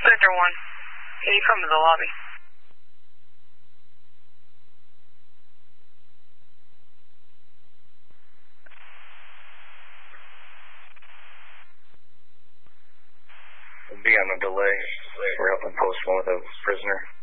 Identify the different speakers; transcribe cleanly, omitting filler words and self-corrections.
Speaker 1: Center 1. Can you come to the lobby?
Speaker 2: We'll be on a delay. We're helping post one with a prisoner.